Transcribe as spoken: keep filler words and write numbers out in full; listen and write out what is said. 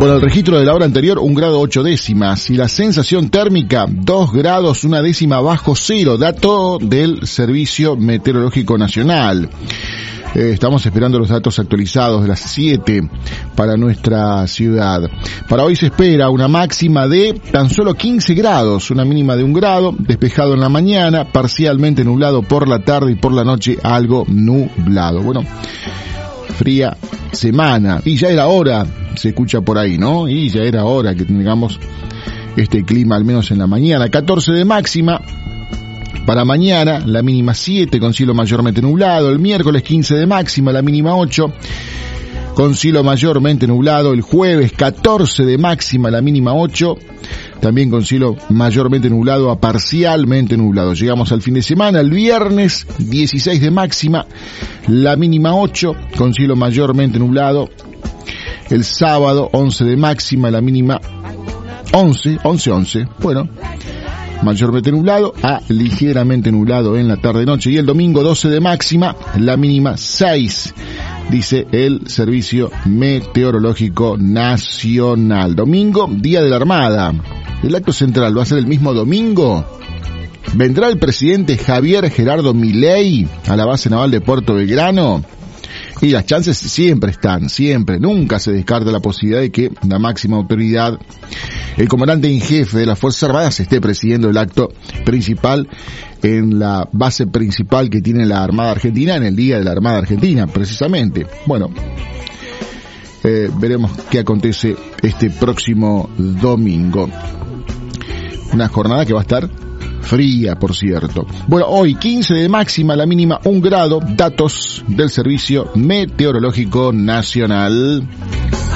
Bueno, el registro de la hora anterior, un grado ocho décimas, y la sensación térmica, dos grados una décima bajo cero, dato del Servicio Meteorológico Nacional. Eh, estamos esperando los datos actualizados de las siete para nuestra ciudad. Para hoy se espera una máxima de tan solo quince grados, una mínima de un grado, despejado en la mañana, parcialmente nublado por la tarde y por la noche algo nublado. Bueno, fría semana, y ya era hora, se escucha por ahí, ¿no? Y ya era hora que tengamos este clima, al menos en la mañana. catorce de máxima para mañana, la mínima siete, con cielo mayormente nublado. El miércoles quince de máxima, la mínima ocho, con cielo mayormente nublado. El jueves catorce de máxima, la mínima ocho, también con cielo mayormente nublado a parcialmente nublado. Llegamos al fin de semana, el viernes dieciséis de máxima, la mínima ocho, con cielo mayormente nublado. El sábado once de máxima, la mínima once, once, once, bueno, mayormente nublado a ligeramente nublado en la tarde-noche. Y el domingo doce de máxima, la mínima seis, dice el Servicio Meteorológico Nacional. Domingo, Día de la Armada. El acto central va a ser el mismo domingo. ¿Vendrá el presidente Javier Gerardo Milei a la base naval de Puerto Belgrano? Y las chances siempre están, siempre, nunca se descarta la posibilidad de que la máxima autoridad, el comandante en jefe de las Fuerzas Armadas, esté presidiendo el acto principal en la base principal que tiene la Armada Argentina, en el Día de la Armada Argentina, precisamente. Bueno, eh, veremos qué acontece este próximo domingo. Una jornada que va a estar fría, por cierto. Bueno, hoy quince de máxima, la mínima un grado, datos del Servicio Meteorológico Nacional.